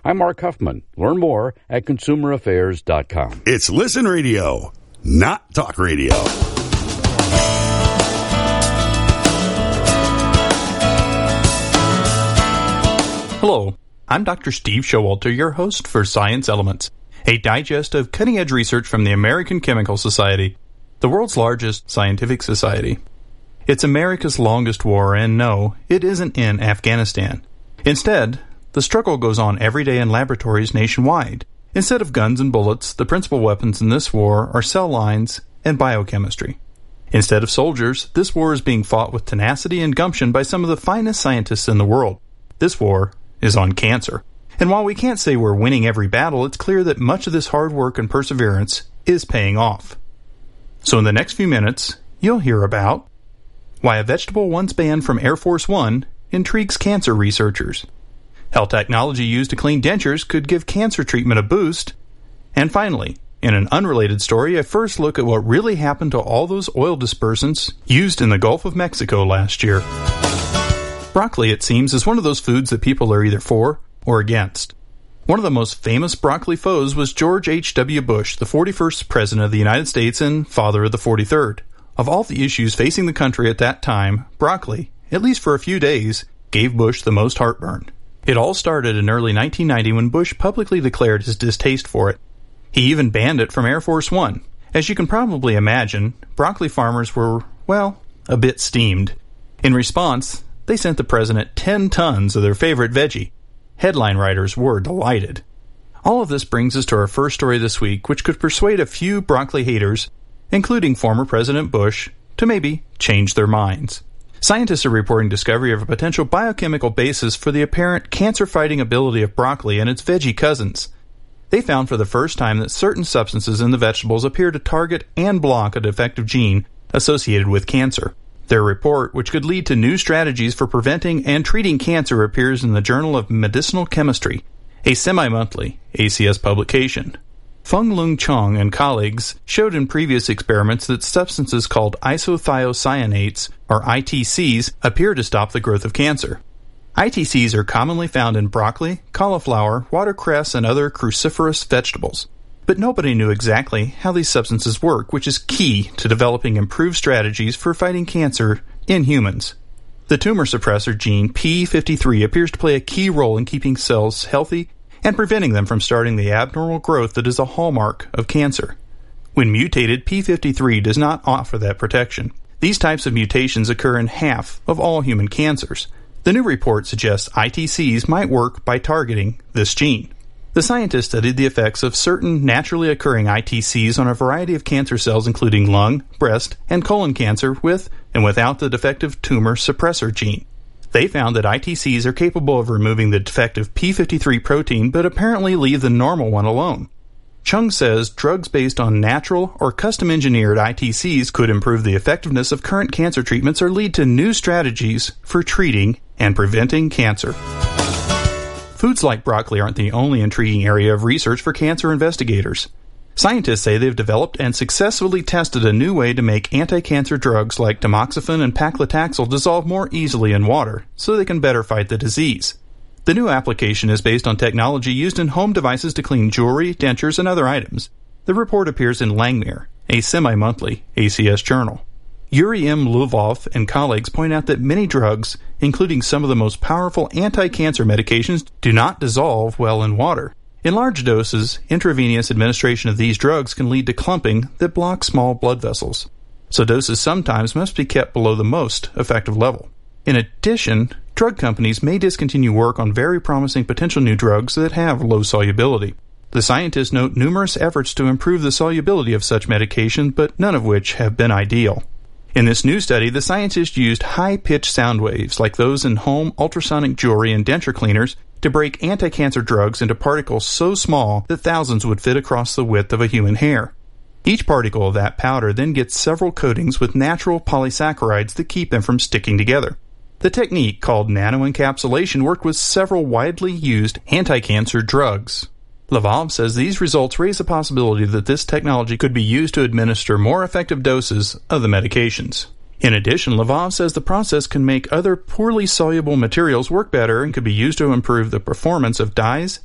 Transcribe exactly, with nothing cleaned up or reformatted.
I'm Mark Huffman. Learn more at consumer affairs dot com. It's Listen Radio, not Talk Radio. Hello, I'm Doctor Steve Showalter, your host for Science Elements, a digest of cutting-edge research from the American Chemical Society, the world's largest scientific society. It's America's longest war, and no, it isn't in Afghanistan. Instead, the struggle goes on every day in laboratories nationwide. Instead of guns and bullets, the principal weapons in this war are cell lines and biochemistry. Instead of soldiers, this war is being fought with tenacity and gumption by some of the finest scientists in the world. This war is on cancer. And while we can't say we're winning every battle, it's clear that much of this hard work and perseverance is paying off. So in the next few minutes, you'll hear about why a vegetable once banned from Air Force One intrigues cancer researchers, how technology used to clean dentures could give cancer treatment a boost, and finally, in an unrelated story, a first look at what really happened to all those oil dispersants used in the Gulf of Mexico last year. Broccoli, it seems, is one of those foods that people are either for or against. One of the most famous broccoli foes was George H W. Bush, the forty-first President of the United States and father of the forty-third. Of all the issues facing the country at that time, broccoli, at least for a few days, gave Bush the most heartburn. It all started in early nineteen ninety when Bush publicly declared his distaste for it. He even banned it from Air Force One. As you can probably imagine, broccoli farmers were, well, a bit steamed. In response, they sent the president ten tons of their favorite veggie. Headline writers were delighted. All of this brings us to our first story this week, which could persuade a few broccoli haters, including former President Bush, to maybe change their minds. Scientists are reporting discovery of a potential biochemical basis for the apparent cancer-fighting ability of broccoli and its veggie cousins. They found for the first time that certain substances in the vegetables appear to target and block a defective gene associated with cancer. Their report, which could lead to new strategies for preventing and treating cancer, appears in the Journal of Medicinal Chemistry, a semi-monthly A C S publication. Feng-Lung Chong and colleagues showed in previous experiments that substances called isothiocyanates, or I T Cs, appear to stop the growth of cancer. I T Cs are commonly found in broccoli, cauliflower, watercress, and other cruciferous vegetables. But nobody knew exactly how these substances work, which is key to developing improved strategies for fighting cancer in humans. The tumor suppressor gene P fifty-three appears to play a key role in keeping cells healthy and preventing them from starting the abnormal growth that is a hallmark of cancer. When mutated, P fifty-three does not offer that protection. These types of mutations occur in half of all human cancers. The new report suggests I T Cs might work by targeting this gene. The scientists studied the effects of certain naturally occurring I T Cs on a variety of cancer cells, including lung, breast, and colon cancer with and without the defective tumor suppressor gene. They found that I T Cs are capable of removing the defective P fifty-three protein, but apparently leave the normal one alone. Chung says drugs based on natural or custom-engineered I T Cs could improve the effectiveness of current cancer treatments or lead to new strategies for treating and preventing cancer. Foods like broccoli aren't the only intriguing area of research for cancer investigators. Scientists say they've developed and successfully tested a new way to make anti-cancer drugs like tamoxifen and paclitaxel dissolve more easily in water, so they can better fight the disease. The new application is based on technology used in home devices to clean jewelry, dentures, and other items. The report appears in Langmuir, a semi-monthly A C S journal. Yuri M. Lvov and colleagues point out that many drugs, including some of the most powerful anti-cancer medications, do not dissolve well in water. In large doses, intravenous administration of these drugs can lead to clumping that blocks small blood vessels. So doses sometimes must be kept below the most effective level. In addition, drug companies may discontinue work on very promising potential new drugs that have low solubility. The scientists note numerous efforts to improve the solubility of such medication, but none of which have been ideal. In this new study, the scientists used high-pitched sound waves like those in home ultrasonic jewelry and denture cleaners to break anti-cancer drugs into particles so small that thousands would fit across the width of a human hair. Each particle of that powder then gets several coatings with natural polysaccharides that keep them from sticking together. The technique, called nanoencapsulation, worked with several widely used anti-cancer drugs. Lvov says these results raise the possibility that this technology could be used to administer more effective doses of the medications. In addition, Lvov says the process can make other poorly soluble materials work better and could be used to improve the performance of dyes